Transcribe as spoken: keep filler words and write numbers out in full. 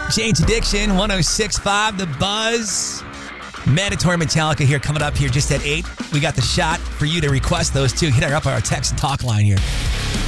Jane's Addiction, one oh six point five, The Buzz. Mandatory Metallica here, coming up here just at eight. We got the shot for you to request those two. Hit her up on our text and talk line here.